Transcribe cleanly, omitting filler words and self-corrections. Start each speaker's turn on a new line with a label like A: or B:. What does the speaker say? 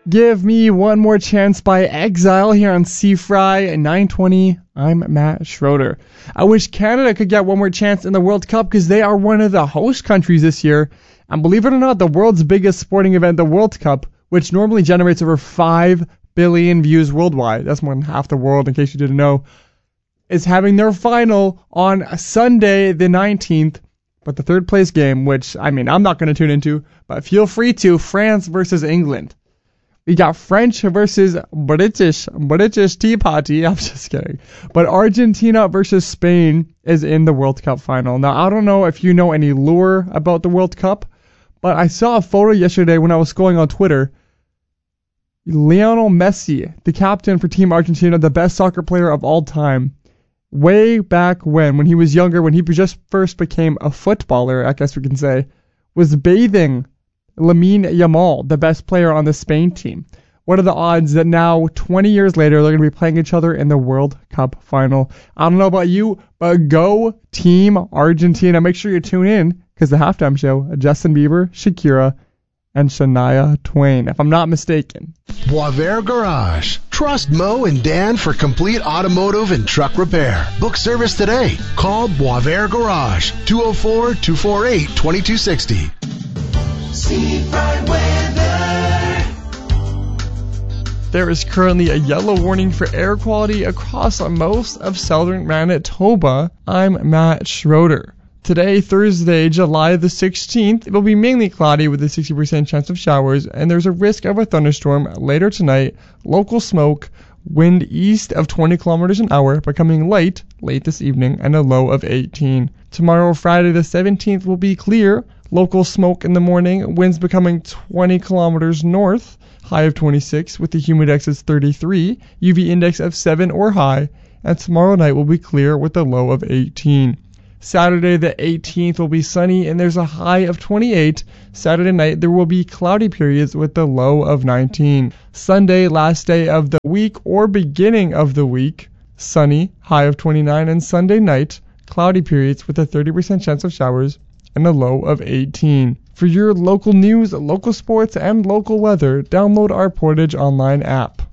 A: Give Me One More Chance by Exile here on C-Fry at 9:20. I'm Matt Schroeder. I wish Canada could get one more chance in the World Cup because they are one of the host countries this year. And believe it or not, the world's biggest sporting event, the World Cup, which normally generates over 5 billion views worldwide, that's more than half the world in case you didn't know, is having their final on Sunday the 19th. But the third place game, which, I'm not going to tune into, but feel free to, France versus England. We got French versus British Tea Party. I'm just kidding. But Argentina versus Spain is in the World Cup final. Now, I don't know if you know any lore about the World Cup, but I saw a photo yesterday when I was scrolling on Twitter. Lionel Messi, the captain for Team Argentina, the best soccer player of all time, way back when he was younger, when he just first became a footballer, I guess we can say, was bathing Lamine Yamal, the best player on the Spain team. What are the odds that now, 20 years later, they're going to be playing each other in the World Cup final? I don't know about you, but go Team Argentina. Make sure you tune in, because the halftime show, Justin Bieber, Shakira, and Shania Twain, if I'm not mistaken.
B: Boisvert Garage. Trust Mo and Dan for complete automotive and truck repair. Book service today. Call Boisvert Garage, 204-248-2260.
C: Seafront weather.
A: There is currently a yellow warning for air quality across most of southern Manitoba. I'm Matt Schroeder. Today, Thursday, July the 16th, it will be mainly cloudy with a 60% chance of showers, and there's a risk of a thunderstorm later tonight. Local smoke, wind east of 20 kilometers an hour, becoming light late this evening, and a low of 18. Tomorrow, Friday the 17th, will be clear. Local smoke in the morning, winds becoming 20 kilometers north, high of 26, with the humidex as 33, UV index of 7 or high, and tomorrow night will be clear with a low of 18. Saturday the 18th will be sunny and there's a high of 28. Saturday night there will be cloudy periods with a low of 19. Sunday, last day of the week or beginning of the week, sunny, high of 29, and Sunday night, cloudy periods with a 30% chance of showers and a low of 18. For your local news, local sports, and local weather, download our Portage Online app.